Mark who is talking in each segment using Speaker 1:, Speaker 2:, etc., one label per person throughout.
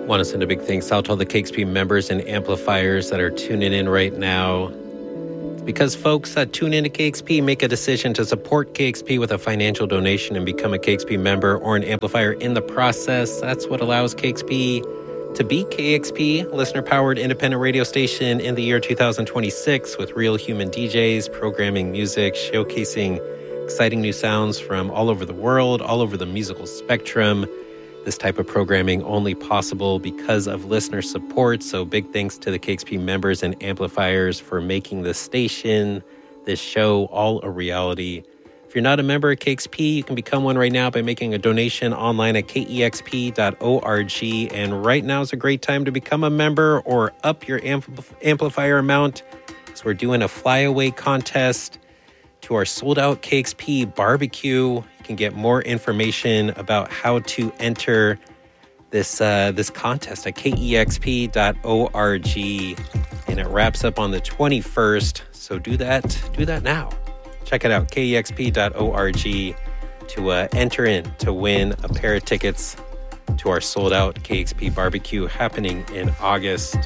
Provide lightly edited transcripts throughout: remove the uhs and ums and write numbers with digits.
Speaker 1: Want to send a big thanks out to all the KXP members and amplifiers that are tuning in right now. It's because folks that tune into KXP make a decision to support KXP with a financial donation and become a KXP member or an amplifier in the process. That's what allows KXP to be KXP, listener-powered independent radio station in the year 2026 with real human DJs, programming music, showcasing exciting new sounds from all over the world, all over the musical spectrum. This type of programming only possible because of listener support. So big thanks to the KXP members and amplifiers for making this station, this show, all a reality. If you're not a member of KXP, you can become one right now by making a donation online at kexp.org. And right now is a great time to become a member or up your amplifier amount. So we're doing a flyaway contest to our sold-out KXP barbecue. You can get more information about how to enter this contest at kexp.org, and it wraps up on the 21st. So do that now. Check it out, kexp.org, to enter in to win a pair of tickets to our sold-out KXP barbecue happening in August.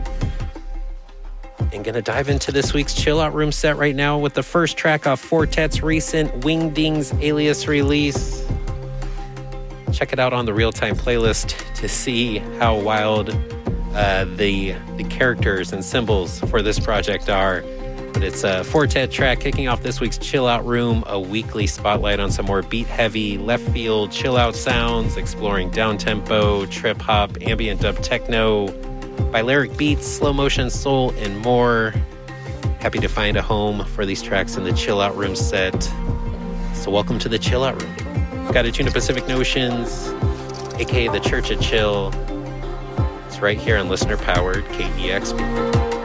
Speaker 1: And gonna dive into this week's Chill Out Room set right now with the first track off Fortet's recent Wingdings Alias release. Check it out on the real-time playlist to see how wild the characters and symbols for this project are. But it's a Fortet track kicking off this week's Chill Out Room, a weekly spotlight on some more beat-heavy, left-field chill-out sounds, exploring down-tempo, trip-hop, ambient dub techno, Balearic beats, slow motion soul, and more. Happy to find a home for these tracks in the Chill Out Room set. So welcome to the Chill Out Room. We've got to tune to Pacific Notions, aka the Church of Chill. It's right here on listener-powered KEXP.